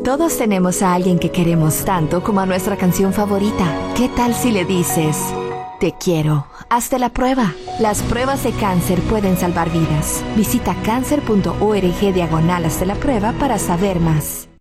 Todos tenemos a alguien que queremos tanto como a nuestra canción favorita. ¿Qué tal si le dices: te quiero? Hazte la prueba. Las pruebas de cáncer pueden salvar vidas. Visita cáncer.org/hazte la prueba para saber más.